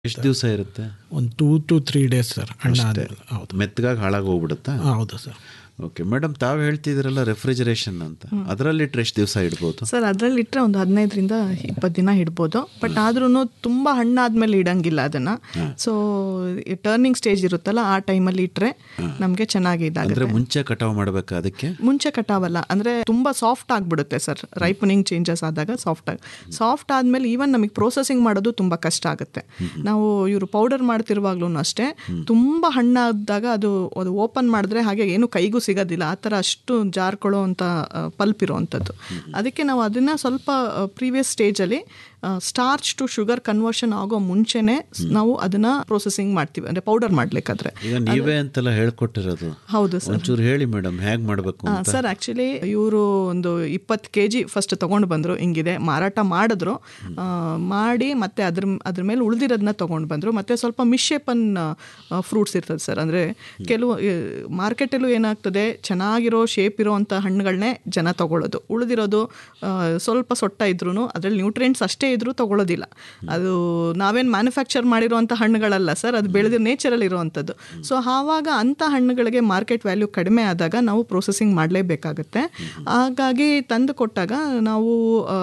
ಎಷ್ಟು ದಿವಸ ಇರುತ್ತೆ? ಒಂದು 2 to 3 days ಸರ್. ಹಣ್ಣು ಹೌದು, ಮೆತ್ತಗಾಗಿ ಹಾಳಾಗಿ ಹೋಗ್ಬಿಡುತ್ತಾ? ಹೌದು ಸರ್. ಓಕೆ ಮೇಡಮ್, ತಾವು ಹೇಳ್ತಿದ್ರಲ್ಲ ರೆಫ್ರಿಜರೇಷನ್ ಅಂತ, ಅದರಲ್ಲಿ ಇಟ್ಟರೆ ಎಷ್ಟು ದಿವಸ ಇಡ್ಬೋದು ಸರ್? ಅದರಲ್ಲಿ ಇಟ್ಟರೆ ಒಂದು 15ರಿಂದ 20 ದಿನ ಇಡ್ಬೋದು. ಬಟ್ ಆದ್ರೂ ತುಂಬ ಹಣ್ಣಾದ್ಮೇಲೆ ಇಡಂಗಿಲ್ಲ ಅದನ್ನು. ಸೊ ಟರ್ನಿಂಗ್ ಸ್ಟೇಜ್ ಇರುತ್ತಲ್ಲ, ಆ ಟೈಮಲ್ಲಿ ಇಟ್ಟರೆ ನಮಗೆ ಚೆನ್ನಾಗಿ ಇದಾಗುತ್ತೆ. ಮುಂಚೆ ಕಟಾವು ಮಾಡಬೇಕಾ? ಅದಕ್ಕೆ ಮುಂಚೆ ಕಟಾವಲ್ಲ, ಅಂದರೆ ತುಂಬ ಸಾಫ್ಟ್ ಆಗಿಬಿಡುತ್ತೆ ಸರ್. ರೈಪನಿಂಗ್ ಚೇಂಜಸ್ ಆದಾಗ ಸಾಫ್ಟ್ ಆದಮೇಲೆ ಈವನ್ ನಮಗೆ ಪ್ರೋಸೆಸಿಂಗ್ ಮಾಡೋದು ತುಂಬ ಕಷ್ಟ ಆಗುತ್ತೆ. ನಾವು ಇವರು ಪೌಡರ್ ಮಾಡ್ತಿರುವಾಗ್ಲೂ ಅಷ್ಟೇ, ತುಂಬ ಹಣ್ಣಾದಾಗ ಅದು ಓಪನ್ ಮಾಡಿದ್ರೆ ಹಾಗೆ ಏನು ಕೈಗೂ ಸಿಗೋದಿಲ್ಲ, ಆ ಥರ ಅಷ್ಟು ಜಾರ್ಕೊಳ್ಳೋ ಅಂಥ ಪಲ್ಪ್ ಇರೋವಂಥದ್ದು. ಅದಕ್ಕೆ ನಾವು ಅದನ್ನು ಸ್ವಲ್ಪ ಪ್ರೀವಿಯಸ್ ಸ್ಟೇಜಲ್ಲಿ ಸ್ಟಾರ್ಚ್ ಟು ಶುಗರ್ ಕನ್ವರ್ಷನ್ ಆಗೋ ಮುಂಚೆನೆ ನಾವು ಅದನ್ನ ಪ್ರೊಸೆಸಿಂಗ್ ಮಾಡ್ತೀವಿ, ಅಂದ್ರೆ ಪೌಡರ್ ಮಾಡ್ಲಿಕ್ಕಾದ್ರೆ. ಈಗ ನೀವೇ ಅಂತೆಲ್ಲ ಹೇಳ್ಕೊಟ್ಟಿರೋದು? ಹೌದು ಸರ್. ಒಂಚೂರು ಹೇಳಿ ಮೇಡಮ್, ಹೇಗೆ ಮಾಡಬೇಕು ಸರ್? ಆಕ್ಚುಲಿ ಇವರು ಒಂದು 20 kg ಫಸ್ಟ್ ತಗೊಂಡು ಬಂದರು, ಹಿಂಗಿದೆ ಮಾರಾಟ ಮಾಡಿದ್ರು. ಮಾಡಿ ಮತ್ತೆ ಅದ್ರ ಮೇಲೆ ಉಳಿದಿರೋದನ್ನ ತೊಗೊಂಡು ಬಂದರು. ಮತ್ತೆ ಸ್ವಲ್ಪ ಮಿಶ್ಶೇಪನ್ ಫ್ರೂಟ್ಸ್ ಇರ್ತದೆ ಸರ್. ಅಂದರೆ ಕೆಲವು ಮಾರ್ಕೆಟಲ್ಲೂ ಏನಾಗ್ತದೆ, ಚೆನ್ನಾಗಿರೋ ಶೇಪ್ ಇರೋ ಅಂಥ ಹಣ್ಣುಗಳನ್ನೇ ಜನ ತಗೊಳ್ಳೋದು, ಉಳಿದಿರೋದು ಸ್ವಲ್ಪ ಸೊಟ್ಟ ಇದ್ರೂ ಅದರಲ್ಲಿ ನ್ಯೂಟ್ರಿಯೆಂಟ್ಸ್ ಅಷ್ಟೇ ಇದ್ರೂ ತಗೊಳ್ಳೋದಿಲ್ಲ. ಅದು ನಾವೇನು ಮ್ಯಾನುಫ್ಯಾಕ್ಚರ್ ಮಾಡಿರೋವಂಥ ಹಣ್ಣುಗಳಲ್ಲ ಸರ್, ಅದು ಬೆಳೆದ ನೇಚರಲ್ಲಿ ಇರೋವಂಥದ್ದು. ಸೊ ಆವಾಗ ಅಂಥ ಹಣ್ಣುಗಳಿಗೆ ಮಾರ್ಕೆಟ್ ವ್ಯಾಲ್ಯೂ ಕಡಿಮೆ ಆದಾಗ ನಾವು ಪ್ರೊಸೆಸಿಂಗ್ ಮಾಡಲೇಬೇಕಾಗುತ್ತೆ. ಹಾಗಾಗಿ ತಂದು ಕೊಟ್ಟಾಗ ನಾವು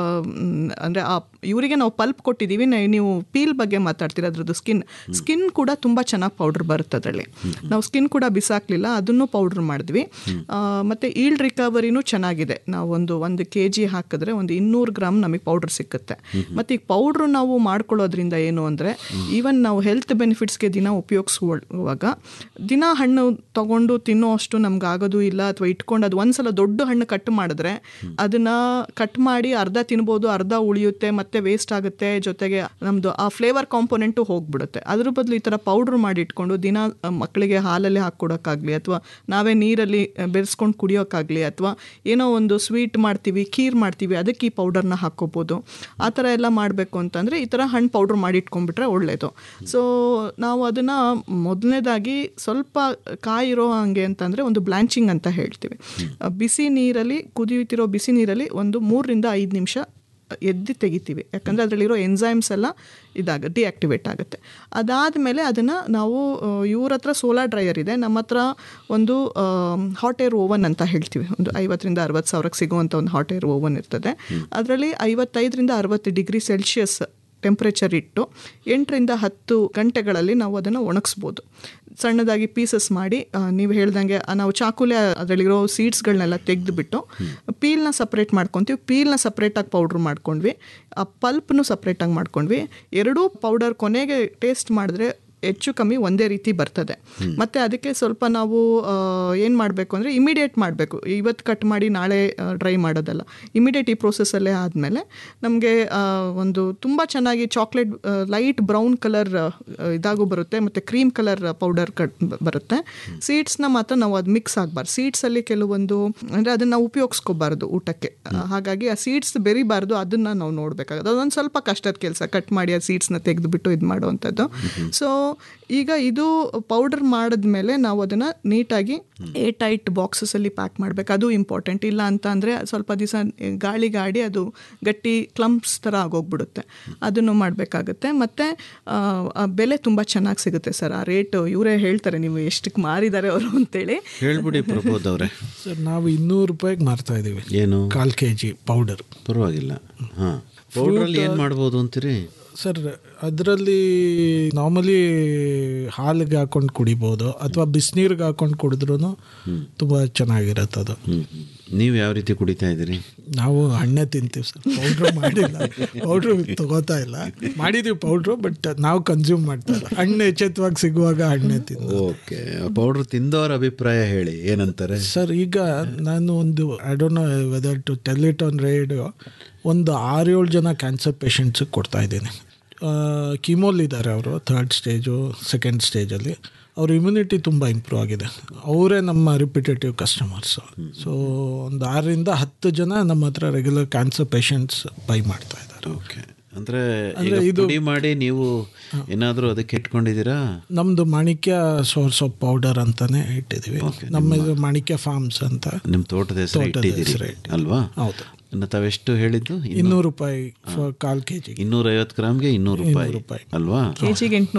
ಅಂದರೆ ಇವರಿಗೆ ನಾವು ಪಲ್ಪ್ ಕೊಟ್ಟಿದ್ದೀವಿ. ನೀವು ಪೀಲ್ ಬಗ್ಗೆ ಮಾತಾಡ್ತೀರ, ಅದ್ರದ್ದು ಸ್ಕಿನ್ ಕೂಡ ತುಂಬ ಚೆನ್ನಾಗಿ ಪೌಡ್ರ್ ಬರುತ್ತೆ ಅದರಲ್ಲಿ. ನಾವು ಸ್ಕಿನ್ ಕೂಡ ಬಿಸಾಕಲಿಲ್ಲ, ಅದನ್ನು ಪೌಡ್ರ್ ಮಾಡಿದ್ವಿ. ಮತ್ತು ಈಲ್ಡ್ ರಿಕವರಿನೂ ಚೆನ್ನಾಗಿದೆ. ನಾವು ಒಂದು kg ಹಾಕಿದ್ರೆ ಒಂದು 200 ಗ್ರಾಮ್ ನಮಗೆ ಪೌಡ್ರ್ ಸಿಕ್ಕುತ್ತೆ. ಮತ್ತು ಈಗ ಪೌಡ್ರು ನಾವು ಮಾಡ್ಕೊಳ್ಳೋದ್ರಿಂದ ಏನು ಅಂದರೆ, ಈವನ್ ನಾವು ಹೆಲ್ತ್ ಬೆನಿಫಿಟ್ಸ್ಗೆ ದಿನ ಉಪಯೋಗಿಸುವಾಗ ದಿನ ಹಣ್ಣು ತೊಗೊಂಡು ತಿನ್ನೋ ಅಷ್ಟು ನಮ್ಗೆ ಆಗೋದು ಇಲ್ಲ. ಅಥವಾ ಇಟ್ಕೊಂಡು ಅದು ಒಂದ್ಸಲ ದೊಡ್ಡ ಹಣ್ಣು ಕಟ್ ಮಾಡಿದ್ರೆ ಅದನ್ನು ಕಟ್ ಮಾಡಿ ಅರ್ಧ ತಿನ್ಬೋದು, ಅರ್ಧ ಉಳಿಯುತ್ತೆ, ಮತ್ತೆ ವೇಸ್ಟ್ ಆಗುತ್ತೆ, ಜೊತೆಗೆ ನಮ್ಮದು ಆ ಫ್ಲೇವರ್ ಕಾಂಪೊನೆಂಟು ಹೋಗ್ಬಿಡುತ್ತೆ. ಅದ್ರ ಬದಲು ಈ ಥರ ಪೌಡ್ರ್ ಮಾಡಿ ಇಟ್ಕೊಂಡು ದಿನ ಮಕ್ಕಳಿಗೆ ಹಾಲಲ್ಲಿ ಹಾಕ್ಕೊಡೋಕ್ಕಾಗಲಿ, ಅಥವಾ ನಾವೇ ನೀರಲ್ಲಿ ಬೆರೆಸ್ಕೊಂಡು ಕುಡಿಯೋಕ್ಕಾಗಲಿ, ಅಥವಾ ಏನೋ ಒಂದು ಸ್ವೀಟ್ ಮಾಡ್ತೀವಿ, ಖೀರ್ ಮಾಡ್ತೀವಿ, ಅದಕ್ಕೆ ಈ ಪೌಡರ್ನ ಹಾಕ್ಕೋಬೋದು. ಆ ಥರ ಎಲ್ಲ ಮಾಡಬೇಕು ಅಂತಂದರೆ ಈ ಥರ ಹಣ್ಣು ಪೌಡ್ರ್ ಮಾಡಿ ಇಟ್ಕೊಂಡ್ಬಿಟ್ರೆ ಒಳ್ಳೆಯದು. ಸೊ ನಾವು ಅದನ್ನು ಮೊದಲನೇದಾಗಿ ಸ್ವಲ್ಪ ಕಾಯಿರೋ ಹಾಗೆ ಅಂತಂದರೆ ಒಂದು ಬ್ಲ್ಯಾಂಚಿಂಗ್ ಅಂತ ಹೇಳ್ತೀವಿ. ಬಿಸಿ ನೀರಲ್ಲಿ, ಕುದಿಯುತ್ತಿರೋ ಬಿಸಿ ನೀರಲ್ಲಿ ಒಂದು 3 ರಿಂದ 5 ನಿಮಿಷ ಎದ್ದು ತೆಗಿತೀವಿ. ಯಾಕಂದರೆ ಅದರಲ್ಲಿರೋ ಎನ್ಸೈಮ್ಸ್ ಎಲ್ಲ ಡಿಆಕ್ಟಿವೇಟ್ ಆಗುತ್ತೆ. ಅದಾದಮೇಲೆ ಅದನ್ನು ನಾವು ಇವ್ರ ಹತ್ರ ಸೋಲಾರ್ ಡ್ರೈಯರ್ ಇದೆ, ನಮ್ಮ ಹತ್ರ ಒಂದು ಹಾಟ್ ಏರ್ ಓವನ್ ಅಂತ ಹೇಳ್ತೀವಿ. ಒಂದು 50,000 ರಿಂದ 60,000 ಸಿಗುವಂಥ ಒಂದು ಹಾಟ್ ಏರ್ ಓವನ್ ಇರ್ತದೆ. ಅದರಲ್ಲಿ 55 ರಿಂದ 60 ಡಿಗ್ರಿ ಸೆಲ್ಸಿಯಸ್ ಟೆಂಪ್ರೇಚರ್ ಇಟ್ಟು 8 ರಿಂದ 10 ಗಂಟೆಗಳಲ್ಲಿ ನಾವು ಅದನ್ನು ಒಣಗಿಸ್ಬೋದು. ಸಣ್ಣದಾಗಿ ಪೀಸಸ್ ಮಾಡಿ, ನೀವು ಹೇಳ್ದಂಗೆ ನಾವು ಚಾಕುಲೆ ಅದರಲ್ಲಿರೋ ಸೀಡ್ಸ್ಗಳನ್ನೆಲ್ಲ ತೆಗೆದುಬಿಟ್ಟು ಪೀಲ್ನ ಸಪ್ರೇಟ್ ಮಾಡ್ಕೊತೀವಿ. ಪೀಲ್ನ ಸಪ್ರೇಟಾಗಿ ಪೌಡ್ರ್ ಮಾಡ್ಕೊಂಡ್ವಿ, ಆ ಪಲ್ಪ್ನು ಸಪ್ರೇಟಾಗಿ ಮಾಡ್ಕೊಂಡ್ವಿ. ಎರಡೂ ಪೌಡರ್ ಕೊನೆಗೆ ಟೇಸ್ಟ್ ಮಾಡಿದ್ರೆ ಹೆಚ್ಚು ಕಮ್ಮಿ ಒಂದೇ ರೀತಿ ಬರ್ತದೆ. ಮತ್ತು ಅದಕ್ಕೆ ಸ್ವಲ್ಪ ನಾವು ಏನು ಮಾಡಬೇಕು ಅಂದರೆ ಇಮಿಡಿಯೇಟ್ ಮಾಡಬೇಕು. ಇವತ್ತು ಕಟ್ ಮಾಡಿ ನಾಳೆ ಡ್ರೈ ಮಾಡೋದಲ್ಲ, ಇಮಿಡಿಯೇಟ್ ಈ ಪ್ರೋಸೆಸ್ಸಲ್ಲೇ ಆದಮೇಲೆ ನಮಗೆ ಒಂದು ತುಂಬ ಚೆನ್ನಾಗಿ ಚಾಕ್ಲೇಟ್ ಲೈಟ್ ಬ್ರೌನ್ ಕಲರ್ ಇದಾಗೂ ಬರುತ್ತೆ, ಮತ್ತು ಕ್ರೀಮ್ ಕಲರ್ ಪೌಡರ್ ಬರುತ್ತೆ. ಸೀಡ್ಸ್ನ ಮಾತ್ರ ನಾವು ಅದು ಮಿಕ್ಸ್ ಆಗಬಾರ್ದು. ಸೀಡ್ಸಲ್ಲಿ ಕೆಲವೊಂದು ಅಂದರೆ ಅದನ್ನು ನಾವು ಉಪಯೋಗಿಸ್ಕೋಬಾರ್ದು ಊಟಕ್ಕೆ, ಹಾಗಾಗಿ ಆ ಸೀಡ್ಸ್ ಬೆರಿಬಾರ್ದು. ಅದನ್ನು ನಾವು ನೋಡಬೇಕಾಗುತ್ತೆ. ಅದೊಂದು ಸ್ವಲ್ಪ ಕಷ್ಟದ ಕೆಲಸ, ಕಟ್ ಮಾಡಿ ಆ ಸೀಡ್ಸ್ನ ತೆಗೆದುಬಿಟ್ಟು ಇದು ಮಾಡುವಂಥದ್ದು. ಸೊ ಈಗ ಇದು ಪೌಡರ್ ಮಾಡಿದ್ಮೇಲೆ ನಾವು ಅದನ್ನು ನೀಟಾಗಿ ಏರ್ಟೈಟ್ ಬಾಕ್ಸಸಲ್ಲಿ ಪ್ಯಾಕ್ ಮಾಡಬೇಕು. ಅದು ಇಂಪಾರ್ಟೆಂಟ್. ಇಲ್ಲ ಅಂತ ಅಂದರೆ ಸ್ವಲ್ಪ ದಿವಸ ಗಾಳಿ ಅದು ಗಟ್ಟಿ ಕ್ಲಂಪ್ಸ್ ಥರ ಆಗೋಗ್ಬಿಡುತ್ತೆ. ಅದನ್ನು ಮಾಡಬೇಕಾಗುತ್ತೆ. ಮತ್ತು ಬೆಲೆ ತುಂಬ ಚೆನ್ನಾಗಿ ಸಿಗುತ್ತೆ ಸರ್. ಆ ರೇಟು ಇವರೇ ಹೇಳ್ತಾರೆ, ನೀವು ಎಷ್ಟಕ್ಕೆ ಮಾರಿದ್ದಾರೆ ಅವರು ಅಂತೇಳಿ. ಹೇಳ್ಬಿಡಿ ಪ್ರಬೋದ್ ಅವರೇ. ಸರ್ ನಾವು 200 ರೂಪಾಯಿಗೆ ಮಾರ್ತಾ ಇದ್ದೀವಿ. ಏನು 1/4 kg ಪೌಡರ್? ಪರವಾಗಿಲ್ಲ. ಹಾಂ, ಪೌಡ್ರಲ್ಲಿ ಏನು ಮಾಡ್ಬೋದು ಅಂತೀರಿ ಸರ್? ಅದರಲ್ಲಿ ನಾರ್ಮಲಿ ಹಾಲಿಗೆ ಹಾಕೊಂಡು ಕುಡಿಬೋದು, ಅಥವಾ ಬಿಸಿನೀರಿಗೆ ಹಾಕೊಂಡು ಕುಡಿದ್ರೂ ತುಂಬ ಚೆನ್ನಾಗಿರುತ್ತೆ ಅದು. ನೀವು ಯಾವ ರೀತಿ ಕುಡಿತಾ ಇದ್ದೀರಿ? ನಾವು ಹಣ್ಣೆ ತಿಂತೀವಿ ಸರ್, ಪೌಡ್ರ್ ಮಾಡಿಲ್ಲ, ಪೌಡ್ರು ತಗೋತಾ ಇಲ್ಲ. ಮಾಡಿದ್ದೀವಿ ಪೌಡ್ರು, ಬಟ್ ನಾವು ಕನ್ಸ್ಯೂಮ್ ಮಾಡ್ತಾ ಇಲ್ಲ. ಹಣ್ಣು ಎಚ್ಚೆತ್ತವಾಗಿ ಸಿಗುವಾಗ ಹಣ್ಣೆ ತಿಂದು. ಓಕೆ, ಪೌಡ್ರ್ ತಿಂದವ್ರ ಅಭಿಪ್ರಾಯ ಹೇಳಿ, ಏನಂತಾರೆ ಸರ್? ಈಗ ನಾನು ಒಂದು I don't know whether to tell it on radio, ಒಂದು 6-7 ಜನ ಕ್ಯಾನ್ಸರ್ ಪೇಷಂಟ್ಸಿಗೆ ಕೊಡ್ತಾ ಇದ್ದೀನಿ. ಕೀಮೋಲಿದ್ದಾರೆ ಅವರು, 3rd ಸ್ಟೇಜು 2nd ಸ್ಟೇಜಲ್ಲಿ. ಅವ್ರ ಇಮ್ಯುನಿಟಿ ತುಂಬ ಇಂಪ್ರೂವ್ ಆಗಿದೆ. ಅವರೇ ನಮ್ಮ ರಿಪಿಟೇಟಿವ್ ಕಸ್ಟಮರ್ಸು. ಸೊ ಒಂದು 6 ರಿಂದ 10 ಜನ ನಮ್ಮ ಹತ್ರ ರೆಗ್ಯುಲರ್ ಕ್ಯಾನ್ಸರ್ ಪೇಷಂಟ್ಸ್ ಬೈ ಮಾಡ್ತಾ ಇದ್ದಾರೆ. ಓಕೆ, ಅಂದ್ರೆ ಇದು ಪುಡಿ ಮಾಡಿ ನೀವು ಏನಾದರೂ ಅದಕ್ಕೆ ಇಟ್ಕೊಂಡಿದ್ದೀರಾ? ನಮ್ದು ಮಾಣಿಕ್ಯ ಸೋರ್ಸ್ ಆಫ್ ಪೌಡರ್ ಅಂತಾನೆ ಇಟ್ಟಿದ್ದೀವಿ. ನಮ್ಮ ಮಾಣಿಕ್ಯ ಫಾರ್ಮ್ಸ್ ಅಂತ ನಿಮ್ಮ ತೋಟದ ಹೆಸರು ಇಟ್ಟಿದ್ದೀರಿ ಅಲ್ವಾ? ಹೌದು. ತಾವೆಷ್ಟು ಹೇಳಿದ್ದು? 200 ರೂಪಾಯಿ 1/4 kg. 250 ಗ್ರಾಮ್ಗೆ 200 ರೂಪಾಯಿ ಅಲ್ವಾ? ಕೆಜಿಗೆ